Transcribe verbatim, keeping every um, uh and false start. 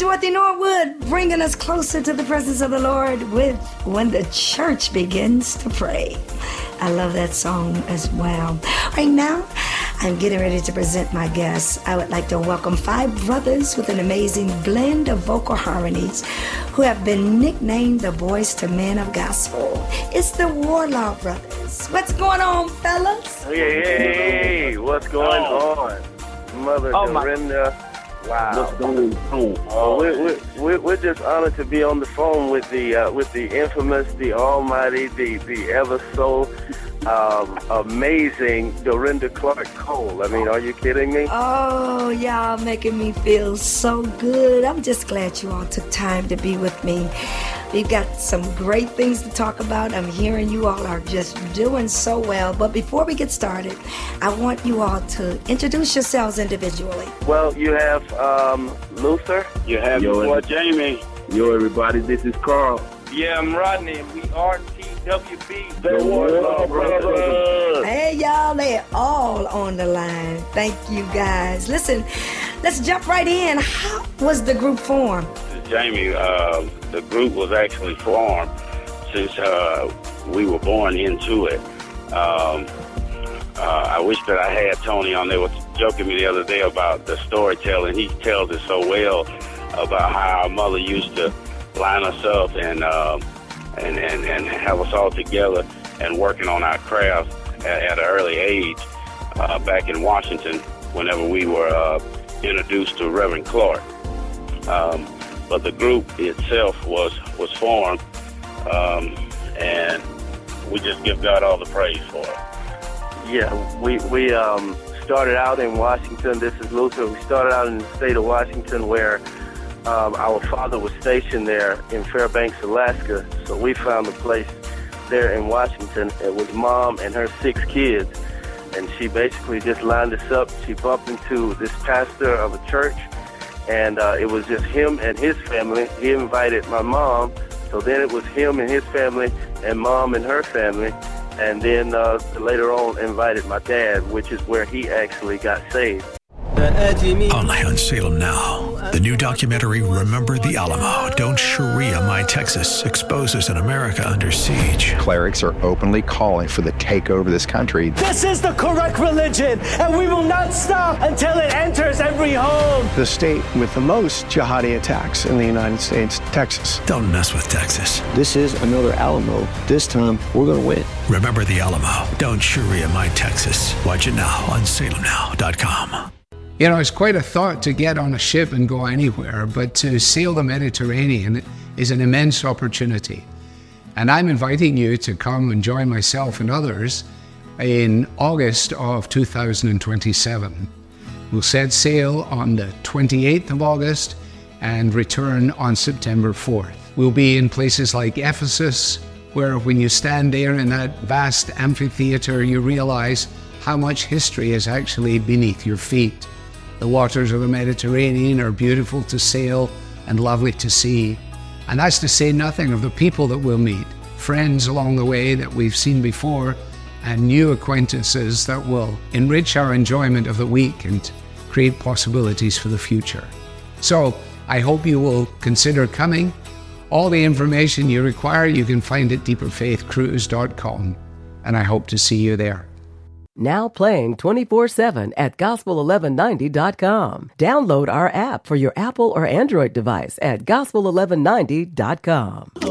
Dorothy Norwood, bringing us closer to the presence of the Lord with When the Church Begins to Pray. I love that song as well. Right now, I'm getting ready to present my guests. I would like to welcome five brothers with an amazing blend of vocal harmonies who have been nicknamed the Boys to Men of Gospel. It's the Warlaw Brothers. What's going on, fellas? Hey, hey, what's going oh. on? Mother oh, Dorinda. Wow. What's going on? Oh, we're, we're, we're just honored to be on the phone with the uh, with the infamous, the almighty, the, the ever so um, amazing Dorinda Clark Cole. I mean, are you kidding me? Oh, y'all making me feel so good. I'm just glad you all took time to be with me. We've got some great things to talk about. I'm hearing you all are just doing so well. But before we get started, I want you all to introduce yourselves individually. Well, you have um, Luther. You have your boy Jamie. Yo, everybody, this is Carl. Yeah, I'm Rodney, and we are T W B. The Warlaw Brothers. Hey, y'all, they're all on the line. Thank you, guys. Listen, let's jump right in. How was the group formed? Jamie, uh, the group was actually formed since uh, we were born into it. Um, uh, I wish that I had Tony on. They were joking me the other day about the storytelling. He tells it so well about how our mother used to line us up and uh, and, and, and have us all together and working on our craft at, at an early age uh, back in Washington whenever we were uh, introduced to Reverend Clark. Um, But the group itself was was formed, um, and we just give God all the praise for it. Yeah, we we um, started out in Washington. This is Luther. We started out in the state of Washington, where um, our father was stationed there in Fairbanks, Alaska. So we found a place there in Washington. It was Mom and her six kids, and she basically just lined us up. She bumped into this pastor of a church. And uh, it was just him and his family. He invited my mom. So then it was him and his family and Mom and her family. And then uh, later on invited my dad, which is where he actually got saved. Only on Salem Now. The new documentary, Remember the Alamo, Don't Sharia My Texas, exposes an America under siege. Clerics are openly calling for the takeover of this country. This is the correct religion, and we will not stop until it enters every home. The state with the most jihadi attacks in the United States, Texas. Don't mess with Texas. This is another Alamo. This time, we're going to win. Remember the Alamo, Don't Sharia My Texas. Watch it now on salem now dot com. You know, it's quite a thought to get on a ship and go anywhere, but to sail the Mediterranean is an immense opportunity. And I'm inviting you to come and join myself and others in August of two thousand twenty-seven. We'll set sail on the twenty-eighth of August and return on September fourth. We'll be in places like Ephesus, where when you stand there in that vast amphitheater, you realize how much history is actually beneath your feet. The waters of the Mediterranean are beautiful to sail and lovely to see. And that's to say nothing of the people that we'll meet, friends along the way that we've seen before, and new acquaintances that will enrich our enjoyment of the week and create possibilities for the future. So I hope you will consider coming. All the information you require you can find at deeper faith cruise dot com, and I hope to see you there. Now playing twenty-four seven at gospel eleven ninety dot com. Download our app for your Apple or Android device at gospel eleven ninety dot com.